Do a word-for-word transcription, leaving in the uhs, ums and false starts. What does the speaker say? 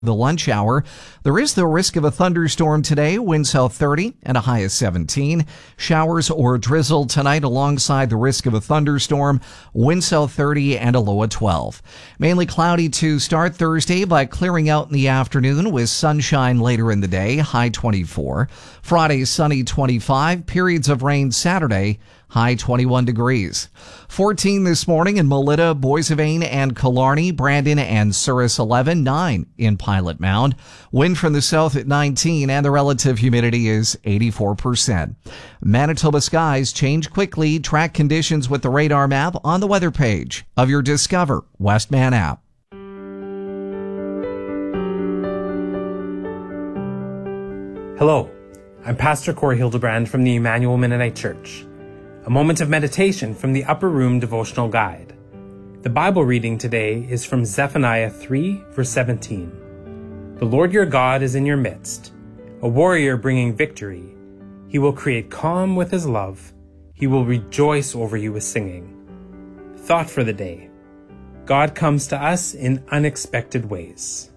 The lunch hour. There is the risk of a thunderstorm today, wind south thirty and a high of seventeen. Showers or drizzle tonight alongside the risk of a thunderstorm, wind south thirty and a low of twelve. Mainly cloudy to start Thursday, but clearing out in the afternoon with sunshine later in the day, high twenty-four. Friday, sunny twenty-five. Periods of rain Saturday, high twenty-one degrees. fourteen this morning in Melita, Boissevain, and Killarney, Brandon, and Souris eleven, nine in Pilot Mound. Wind from the south at nineteen, and the relative humidity is eighty-four percent. Manitoba skies change quickly. Track conditions with the radar map on the weather page of your Discover Westman app. Hello, I'm Pastor Corey Hildebrand from the Emmanuel Mennonite Church. A moment of meditation from the Upper Room Devotional Guide. The Bible reading today is from Zephaniah three, verse seventeen. The Lord your God is in your midst, a warrior bringing victory. He will create calm with his love. He will rejoice over you with singing. Thought for the day. God comes to us in unexpected ways.